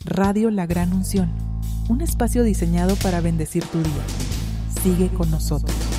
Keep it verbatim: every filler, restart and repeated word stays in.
Radio La Gran Unción, un espacio diseñado para bendecir tu día. Sigue con nosotros.